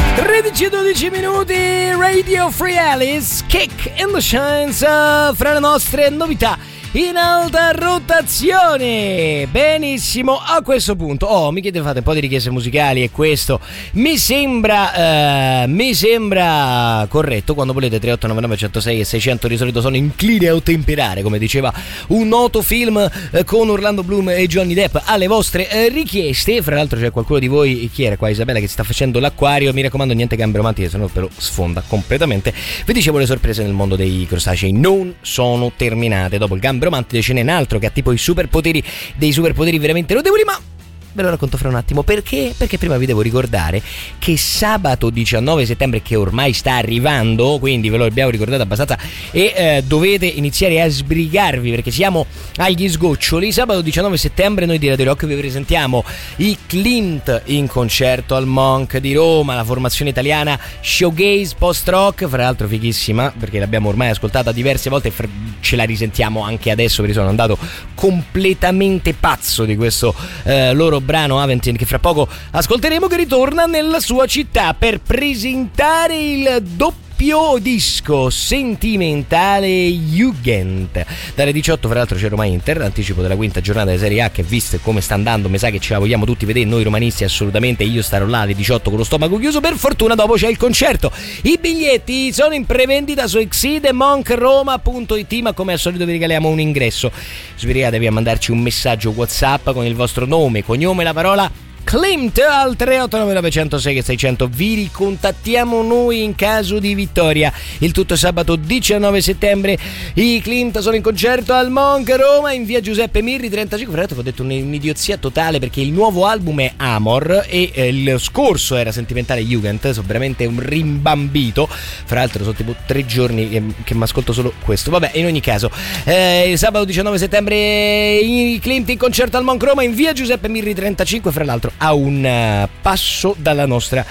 13-12 minuti, Radio Free Alice, Kick in the Shines, fra le nostre novità in alta rotazione. Benissimo, a questo punto mi chiedete, fate un po' di richieste musicali e questo mi sembra corretto. Quando volete 3899 106 e 600 di solito sono incline a ottemperare, come diceva un noto film con Orlando Bloom e Johnny Depp, alle vostre richieste. Fra l'altro c'è qualcuno di voi, chi era qua, Isabella, che sta facendo l'acquario. Mi raccomando, niente gambe romantiche, se no ve lo sfonda completamente. Vi dicevo, le sorprese nel mondo dei crostacei non sono terminate. Dopo il gambe romantiche ce n'è un altro che ha tipo i superpoteri, dei superpoteri veramente notevoli, ma ve lo racconto fra un attimo. Perché? Perché prima vi devo ricordare che sabato 19 settembre, che ormai sta arrivando, quindi ve lo abbiamo ricordato abbastanza e dovete iniziare a sbrigarvi perché siamo agli sgoccioli. Sabato 19 settembre noi di Radio Rock vi presentiamo i Klimt in concerto al Monk di Roma, la formazione italiana showgaze post-rock, fra l'altro fighissima perché l'abbiamo ormai ascoltata diverse volte e ce la risentiamo anche adesso perché sono andato completamente pazzo di questo loro brano Aventin, che fra poco ascolteremo, che ritorna nella sua città per presentare il doppio disco sentimentale Jugend. Dalle 18 fra l'altro c'è Roma Inter, anticipo della quinta giornata di Serie A, che visto come sta andando mi sa che ce la vogliamo tutti vedere noi romanisti assolutamente. Io starò là alle 18 con lo stomaco chiuso, per fortuna dopo c'è il concerto. I biglietti sono in prevendita su excedemonkroma.it, ma come al solito vi regaliamo un ingresso. Sbrigatevi a mandarci un messaggio WhatsApp con il vostro nome, cognome e la parola Klimt al 389 106 600. Vi ricontattiamo noi in caso di vittoria. Il tutto sabato 19 settembre. I Klimt sono in concerto al Monk Roma in via Giuseppe Mirri 35. Fra l'altro ho detto un'idiozia totale perché il nuovo album è Amor e il scorso era Sentimentale Jugend. Sono veramente un rimbambito. Fra l'altro sono tipo 3 giorni che mi ascolto solo questo. Vabbè, in ogni caso il sabato 19 settembre i Klimt in concerto al Monk Roma in via Giuseppe Mirri 35. Fra l'altro a un passo dalla nostra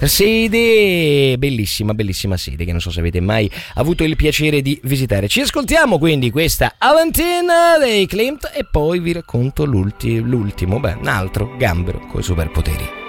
sede, bellissima bellissima sede che non so se avete mai avuto il piacere di visitare. Ci ascoltiamo quindi questa Aventina dei Klimt e poi vi racconto l'ultimo, un altro gambero con i superpoteri.